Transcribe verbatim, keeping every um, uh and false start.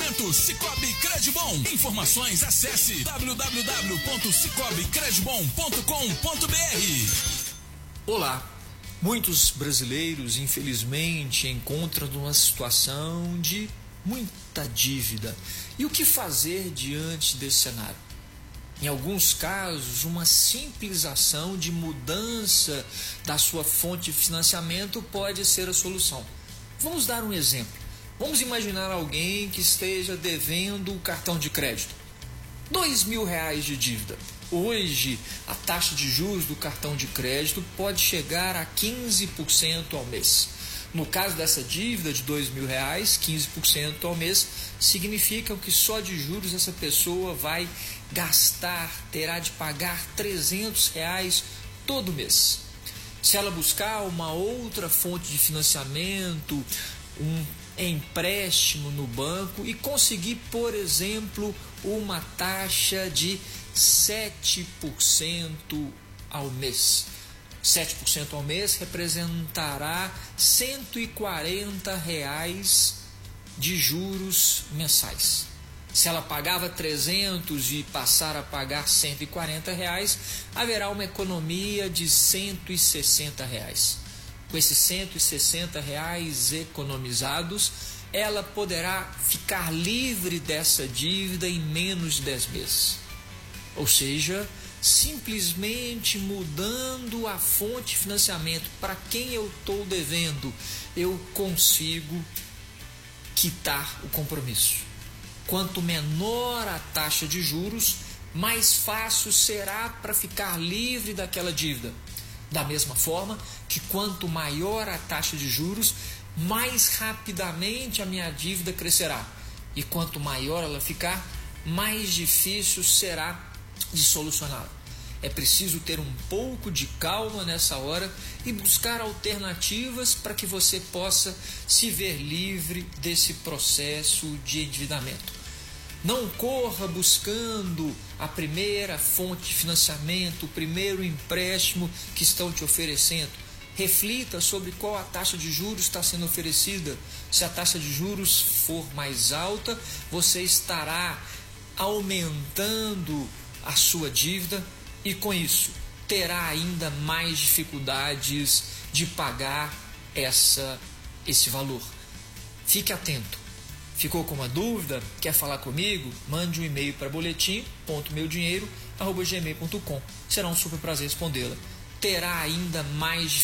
Oferecimento Cicobi Credibom. Informações, acesse w w w ponto cicobi credibom ponto com ponto b r. Olá, muitos brasileiros infelizmente encontram numa situação de muita dívida. E o que fazer diante desse cenário? Em alguns casos, uma simples ação de mudança da sua fonte de financiamento pode ser a solução. Vamos dar um exemplo. Vamos imaginar alguém que esteja devendo o cartão de crédito. Dois mil reais de dívida. Hoje, a taxa de juros do cartão de crédito pode chegar a quinze por cento ao mês. No caso dessa dívida de dois mil reais, quinze por cento ao mês significa que só de juros essa pessoa vai gastar, terá de pagar trezentos reais todo mês. Se ela buscar uma outra fonte de financiamento, um empréstimo no banco e conseguir, por exemplo, uma taxa de sete por cento ao mês. sete por cento ao mês representará cento e quarenta reais de juros mensais. Se ela pagava trezentos e passar a pagar cento e quarenta reais, haverá uma economia de cento e sessenta reais. Com esses cento e sessenta reais economizados, ela poderá ficar livre dessa dívida em menos de dez meses. Ou seja, simplesmente mudando a fonte de financiamento para quem eu estou devendo, eu consigo quitar o compromisso. Quanto menor a taxa de juros, mais fácil será para ficar livre daquela dívida. Da mesma forma que quanto maior a taxa de juros, mais rapidamente a minha dívida crescerá. E quanto maior ela ficar, mais difícil será de solucioná-la. É preciso ter um pouco de calma nessa hora e buscar alternativas para que você possa se ver livre desse processo de endividamento. Não corra buscando a primeira fonte de financiamento, o primeiro empréstimo que estão te oferecendo. Reflita sobre qual a taxa de juros está sendo oferecida. Se a taxa de juros for mais alta, você estará aumentando a sua dívida e com isso terá ainda mais dificuldades de pagar essa, esse valor. Fique atento. Ficou com uma dúvida? Quer falar comigo? Mande um e-mail para boletim ponto meu dinheiro arroba gmail ponto com. Será um super prazer respondê-la. Terá ainda mais